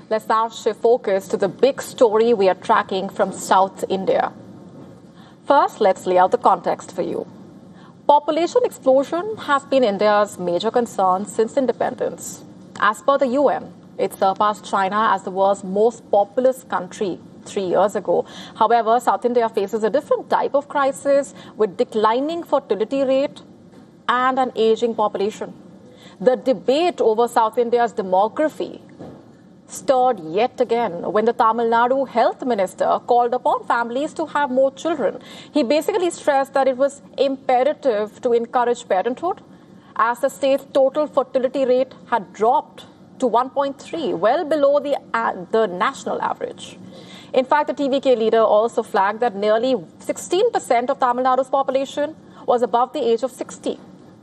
Let's now shift focus to the big story we are tracking from South India. First, let's lay out the context for you. Population explosion has been India's major concern since independence. As per the UN, it surpassed China as the world's most populous country 3 years ago. However, South India faces a different type of crisis with declining fertility rate and an aging population. The debate over South India's demography stirred yet again when the Tamil Nadu health minister called upon families to have more children. He basically stressed that it was imperative to encourage parenthood as the state's total fertility rate had dropped to 1.3, well below the national average. In fact, the TVK leader also flagged that nearly 16% of Tamil Nadu's population was above the age of 60.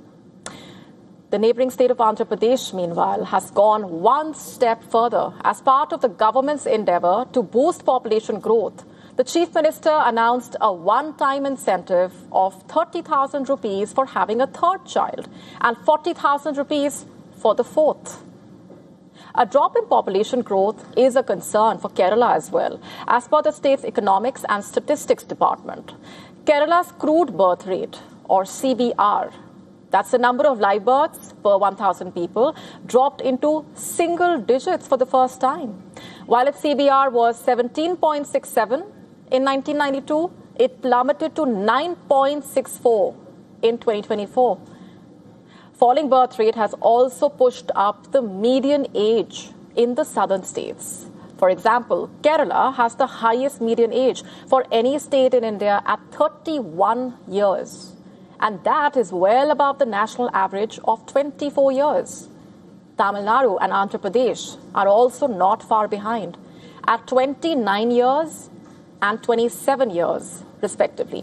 The neighbouring state of Andhra Pradesh, meanwhile, has gone one step further. As part of the government's endeavour to boost population growth, the Chief Minister announced a one-time incentive of 30,000 rupees for having a third child and 40,000 rupees for the fourth. A drop in population growth is a concern for Kerala as well. As per the state's Economics and Statistics Department, Kerala's crude birth rate, or CBR, that's the number of live births per 1,000 people, dropped into single digits for the first time. While its CBR was 17.67 in 1992, it plummeted to 9.64 in 2024. Falling birth rate has also pushed up the median age in the southern states. For example, Kerala has the highest median age for any state in India at 31 years. And that is well above the national average of 24 years. Tamil Nadu and Andhra Pradesh are also not far behind at 29 years and 27 years, respectively.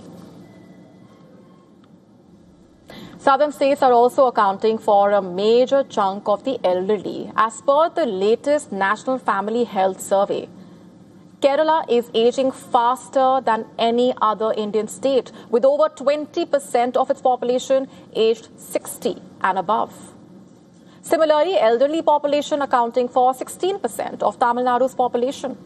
Southern states are also accounting for a major chunk of the elderly. As per the latest National Family Health Survey, Kerala is aging faster than any other Indian state, with over 20% of its population aged 60 and above. Similarly, elderly population accounting for 16% of Tamil Nadu's population.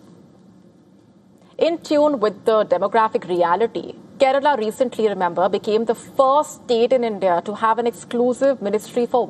In tune with the demographic reality, Kerala recently, remember, became the first state in India to have an exclusive ministry for